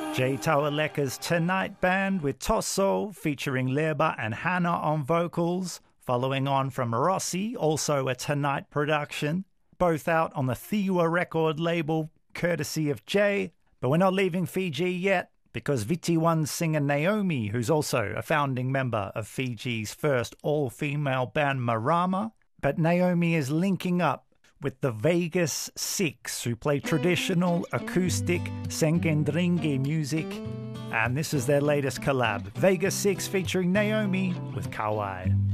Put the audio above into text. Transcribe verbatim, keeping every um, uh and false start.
Jay Tawaleka's Tonight Band with Tosso featuring Leba and Hannah on vocals, following on from Rossi, also a Tonight production, both out on the Thiwa record label, courtesy of Jay. But we're not leaving Fiji yet, because Viti One singer Naomi, who's also a founding member of Fiji's first all-female band Marama, but Naomi is linking up with the Vegas Six, who play traditional acoustic Sengendringe music. And this is their latest collab, Vegas Six featuring Naomi with Kauai.